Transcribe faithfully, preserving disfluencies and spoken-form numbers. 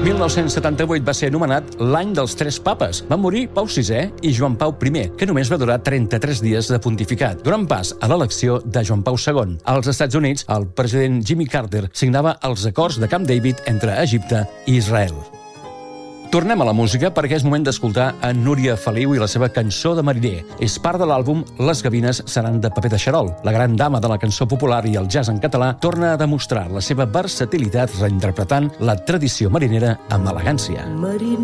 mil nou-cents setanta-vuit va ser anomenat l'any dels tres papes. Van morir Pau sisè i Joan Pau primer, que només va durar trenta-tres dies de pontificat, donant pas a l'elecció de Joan Pau segon. Als Estats Units, el president Jimmy Carter signava els acords de Camp David entre Egipte i Israel. Tornem a la música perquè és moment d'escoltar a Núria Feliu i la seva cançó de mariner. És part de l'àlbum Les gavines seran de paper de xarol. La gran dama de la cançó popular i el jazz en català torna a demostrar la seva versatilitat reinterpretant la tradició marinera amb elegància. Mariner